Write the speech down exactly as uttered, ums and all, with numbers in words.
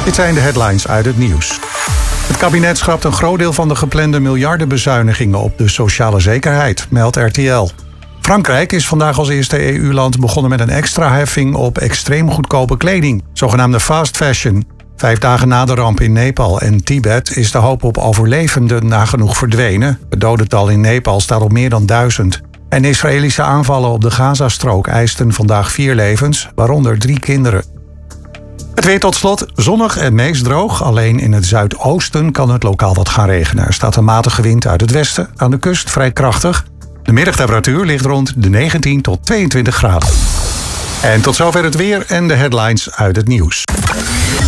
Dit zijn de headlines uit het nieuws. Het kabinet schrapt een groot deel van de geplande miljardenbezuinigingen op de sociale zekerheid, meldt R T L. Frankrijk is vandaag als eerste E U-land begonnen met een extra heffing op extreem goedkope kleding, zogenaamde fast fashion. Vijf dagen na de ramp in Nepal en Tibet is de hoop op overlevenden nagenoeg verdwenen. Het dodental in Nepal staat op meer dan duizend. En Israëlische aanvallen op de Gazastrook eisten vandaag vier levens, waaronder drie kinderen. Het weer tot slot, zonnig en meest droog. Alleen in het zuidoosten kan het lokaal wat gaan regenen. Er staat een matige wind uit het westen, aan de kust vrij krachtig. De middagtemperatuur ligt rond de negentien tot tweeëntwintig graden. En tot zover het weer en de headlines uit het nieuws.